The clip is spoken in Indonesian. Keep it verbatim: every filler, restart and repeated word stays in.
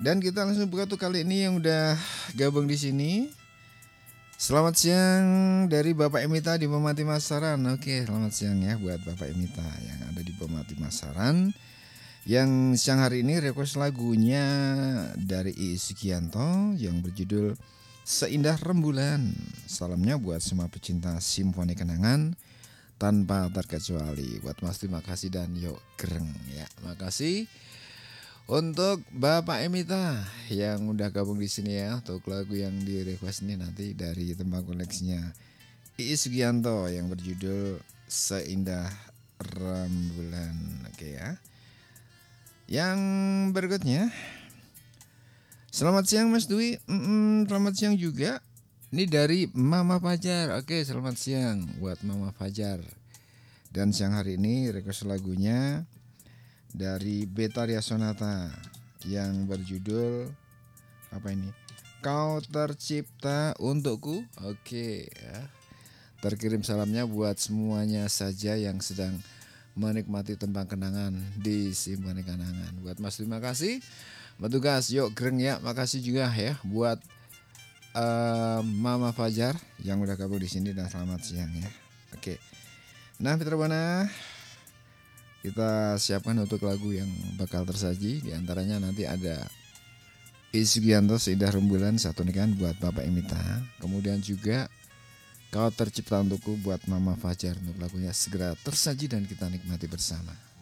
Dan kita langsung buka tuh kali ini yang udah gabung di sini. Selamat siang dari Bapak Emita di Pemati Masaran. Oke, selamat siang ya buat Bapak Emita yang ada di Pemati Masaran. Yang siang hari ini request lagunya dari Iis Sugianto yang berjudul Seindah Rembulan. Salamnya buat semua pecinta simfoni kenangan tanpa terkecuali. Buat Mas terima kasih dan yuk gereng ya. Makasih untuk Bapak Emita yang udah gabung di sini ya. Untuk lagu yang di request ini nanti dari tempat koleksinya Iis Sugianto yang berjudul Seindah Rembulan. Oke ya. Yang berikutnya, selamat siang Mas Dwi. Mm-mm, selamat siang juga. Ini dari Mama Fajar. Oke, selamat siang buat Mama Fajar. Dan siang hari ini request lagunya dari Betaria Sonata yang berjudul apa ini? Kau tercipta untukku. Oke ya. Terkirim salamnya buat semuanya saja yang sedang menikmati tembang kenangan di Simfoni Kenangan. Buat Mas terima kasih. Petugas yuk gereng ya. Makasih juga ya buat uh, Mama Fajar yang udah gabung di sini dan selamat siang ya. Oke. Nah, Fitra Buana, kita siapkan untuk lagu yang bakal tersaji. Di antaranya nanti ada Iis Sugianto Seindah Rembulan satu nikahan buat Bapak Emita. Kemudian juga Kau Tercipta Untukku buat Mama Fajar. Untuk lagunya segera tersaji dan kita nikmati bersama.